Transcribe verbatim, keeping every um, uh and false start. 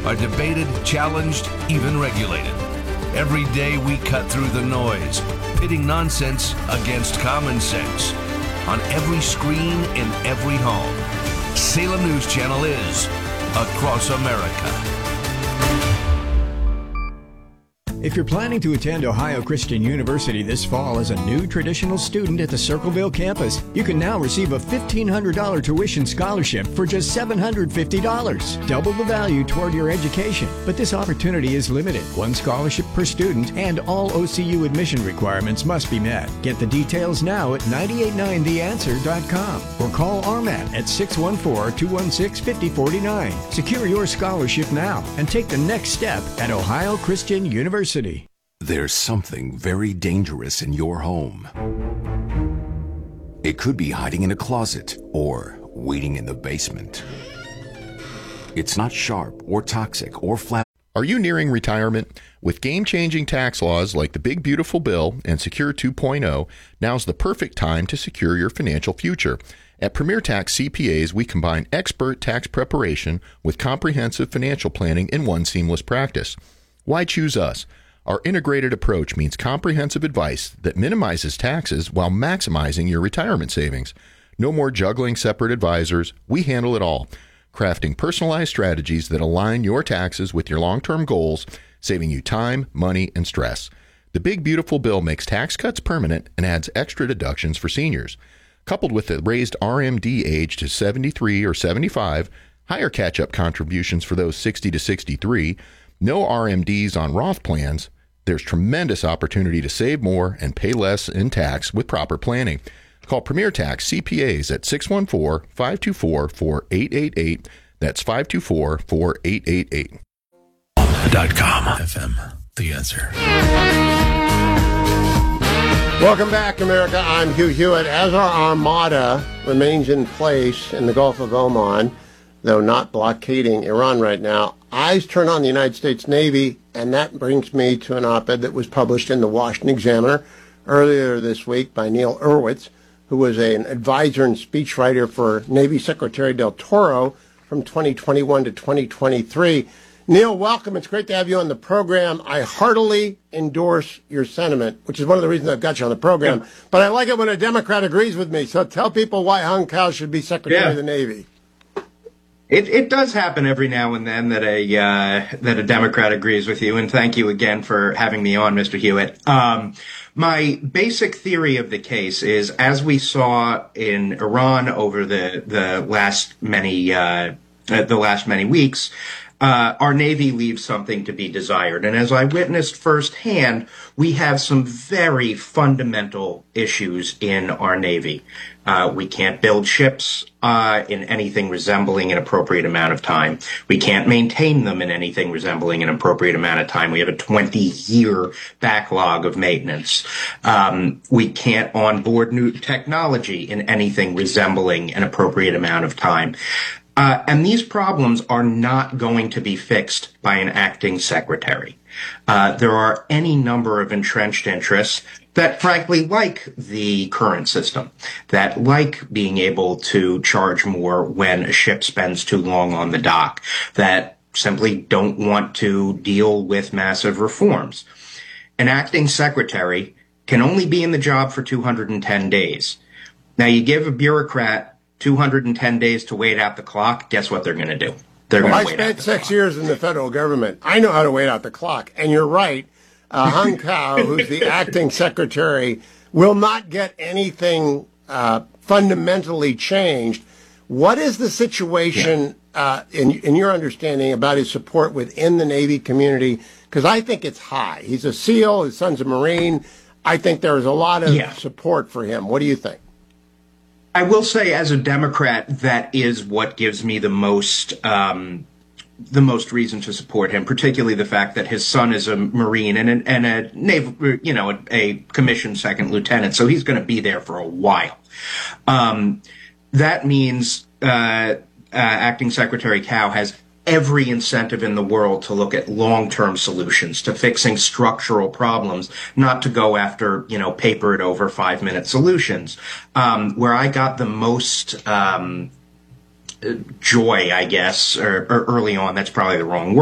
are debated, challenged, even regulated. Every day we cut through the noise, pitting nonsense against common sense. On every screen, in every home, Salem News Channel is across America. If you're planning to attend Ohio Christian University this fall as a new traditional student at the Circleville campus, you can now receive a fifteen hundred dollars tuition scholarship for just seven hundred fifty dollars. Double the value toward your education. But this opportunity is limited. One scholarship per student, and all O C U admission requirements must be met. Get the details now at nine eight nine the answer dot com or call R M A T at six one four, two one six, five zero four nine. Secure your scholarship now and take the next step at Ohio Christian University. There's something very dangerous in your home. It could be hiding in a closet or waiting in the basement. It's not sharp or toxic or flat. Are you nearing retirement? With game-changing tax laws like the Big Beautiful Bill and Secure two point oh, now's the perfect time to secure your financial future. At Premier Tax C P As, we combine expert tax preparation with comprehensive financial planning in one seamless practice. Why choose us? Our integrated approach means comprehensive advice that minimizes taxes while maximizing your retirement savings. No more juggling separate advisors. We handle it all, crafting personalized strategies that align your taxes with your long-term goals, saving you time, money, and stress. The Big Beautiful Bill makes tax cuts permanent and adds extra deductions for seniors. Coupled with the raised R M D age to seventy-three or seventy-five, higher catch-up contributions for those sixty to sixty-three, no R M Ds on Roth plans, there's tremendous opportunity to save more and pay less in tax with proper planning. Call Premier Tax C P As at six one four, five two four, four eight eight eight. That's five two four, four eight eight eight. Dot com. F M, the answer. Welcome back, America. I'm Hugh Hewitt. As our armada remains in place in the Gulf of Oman, though not blockading Iran right now, eyes turn on the United States Navy, and that brings me to an op-ed that was published in the Washington Examiner earlier this week by Neil Urwitz, who was an advisor and speechwriter for Navy Secretary Del Toro from twenty twenty-one to twenty twenty-three. Neil, welcome. It's great to have you on the program. I heartily endorse your sentiment, which is one of the reasons I've got you on the program. Yeah. But I like it when a Democrat agrees with me, so tell people why Hung Kao should be Secretary yeah. of the Navy. It it does happen every now and then that a uh, that a Democrat agrees with you, and thank you again for having me on, Mister Hewitt. Um, my basic theory of the case is, as we saw in Iran over the the last many uh, the last many weeks, uh, our Navy leaves something to be desired. And as I witnessed firsthand, we have some very fundamental issues in our Navy. Uh, we can't build ships uh, in anything resembling an appropriate amount of time. We can't maintain them in anything resembling an appropriate amount of time. We have a twenty-year backlog of maintenance. Um, we can't onboard new technology in anything resembling an appropriate amount of time. Uh, and these problems are not going to be fixed by an acting secretary. Uh, there are any number of entrenched interests that frankly like the current system, that like being able to charge more when a ship spends too long on the dock, that simply don't want to deal with massive reforms. An acting secretary can only be in the job for two hundred ten days. Now, you give a bureaucrat two hundred ten days to wait out the clock, guess what they're going to do? They're well, going I to wait out spent the six clock. years in the federal government. I know how to wait out the clock. And you're right. Uh, Hung Kao, who's the acting secretary, will not get anything uh, fundamentally changed. What is the situation, yeah. uh, in, in your understanding, about his support within the Navy community? Because I think it's high. He's a SEAL. His son's a Marine. I think there is a lot of yeah. support for him. What do you think? I will say, as a Democrat, that is what gives me the most um, the most reason to support him, particularly the fact that his son is a Marine and a, and a naval, you know, a, a commissioned second lieutenant, so he's going to be there for a while. Um, that means uh, uh, Acting Secretary Kao has every incentive in the world to look at long-term solutions, to fixing structural problems, not to go after, you know, papered over five-minute solutions. Um, where I got the most um, joy, I guess, or, or early on, that's probably the wrong word.